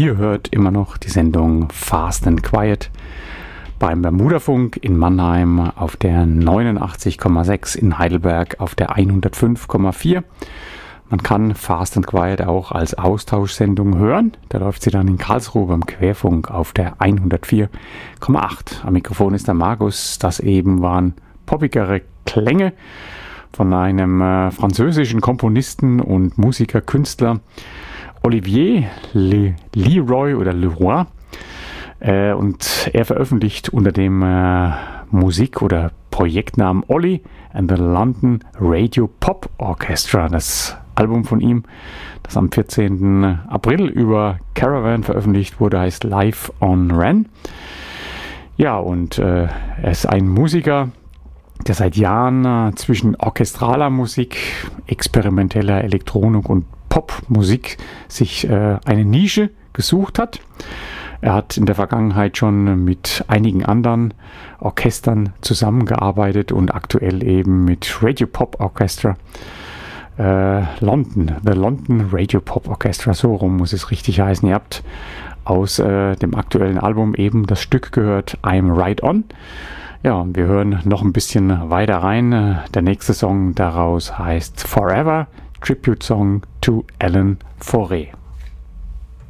Ihr hört immer noch die Sendung Fast and Quiet beim Bermudafunk in Mannheim auf der 89,6, in Heidelberg auf der 105,4. Man kann Fast and Quiet auch als Austauschsendung hören. Da läuft sie dann in Karlsruhe beim Querfunk auf der 104,8. Am Mikrofon ist der Markus. Das eben waren poppigere Klänge von einem französischen Komponisten und Musiker, Künstler, Olivier Leroy oder Leroy. Und er veröffentlicht unter dem Musik- oder Projektnamen Ollie and the London Radio Pop Orchestra. Das Album von ihm, das am 14. April über Caravan veröffentlicht wurde, heißt Live on Ren. Ja, und er ist ein Musiker, der seit Jahren zwischen orchestraler Musik, experimenteller Elektronik und Popmusik sich eine Nische gesucht hat. Er hat in der Vergangenheit schon mit einigen anderen Orchestern zusammengearbeitet und aktuell eben mit Radio Pop Orchestra London, The London Radio Pop Orchestra, so rum muss es richtig heißen. Ihr habt aus dem aktuellen Album eben das Stück gehört, I'm Right On. Ja, und wir hören noch ein bisschen weiter rein. Der nächste Song daraus heißt Forever, Tribute Song to Alan Fauré.